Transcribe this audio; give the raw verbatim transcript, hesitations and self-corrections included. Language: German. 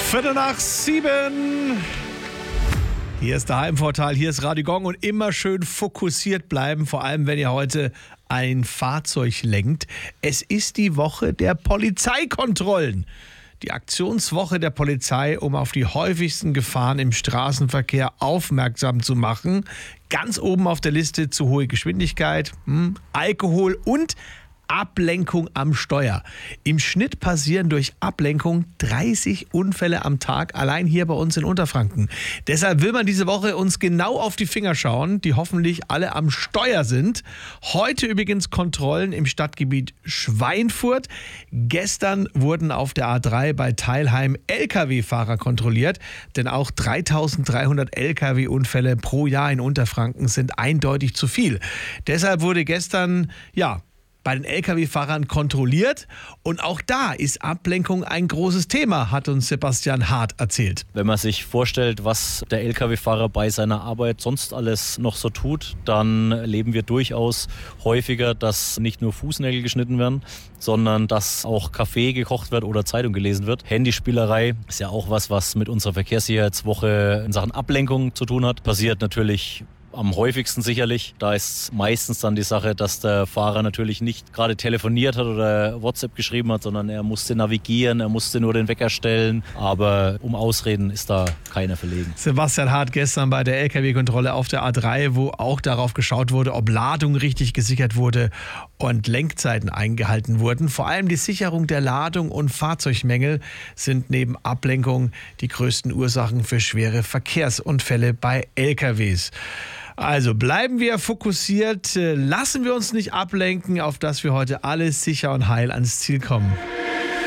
Viertel nach sieben. Hier ist der Heimvorteil, hier ist Radio Gong und immer schön fokussiert bleiben, vor allem wenn ihr heute ein Fahrzeug lenkt. Es ist die Woche der Polizeikontrollen. Die Aktionswoche der Polizei, um auf die häufigsten Gefahren im Straßenverkehr aufmerksam zu machen. Ganz oben auf der Liste zu hohe Geschwindigkeit, hm, Alkohol und Ablenkung am Steuer. Im Schnitt passieren durch Ablenkung dreißig Unfälle am Tag, allein hier bei uns in Unterfranken. Deshalb will man diese Woche uns genau auf die Finger schauen, die hoffentlich alle am Steuer sind. Heute übrigens Kontrollen im Stadtgebiet Schweinfurt. Gestern wurden auf der A drei bei Teilheim L K W-Fahrer kontrolliert, denn auch dreitausenddreihundert L K W-Unfälle pro Jahr in Unterfranken sind eindeutig zu viel. Deshalb wurde gestern, ja, bei den L K W-Fahrern kontrolliert und auch da ist Ablenkung ein großes Thema, hat uns Sebastian Hart erzählt. Wenn man sich vorstellt, was der L K W-Fahrer bei seiner Arbeit sonst alles noch so tut, dann erleben wir durchaus häufiger, dass nicht nur Fußnägel geschnitten werden, sondern dass auch Kaffee gekocht wird oder Zeitung gelesen wird. Handyspielerei ist ja auch was, was mit unserer Verkehrssicherheitswoche in Sachen Ablenkung zu tun hat. Passiert natürlich am häufigsten sicherlich. Da ist meistens dann die Sache, dass der Fahrer natürlich nicht gerade telefoniert hat oder WhatsApp geschrieben hat, sondern er musste navigieren, er musste nur den Wecker stellen. Aber um Ausreden ist da keiner verlegen. Sebastian Hart gestern bei der L K W-Kontrolle auf der A drei, wo auch darauf geschaut wurde, ob Ladung richtig gesichert wurde und Lenkzeiten eingehalten wurden. Vor allem die Sicherung der Ladung und Fahrzeugmängel sind neben Ablenkung die größten Ursachen für schwere Verkehrsunfälle bei L K Ws. Also bleiben wir fokussiert, lassen wir uns nicht ablenken, auf dass wir heute alle sicher und heil ans Ziel kommen.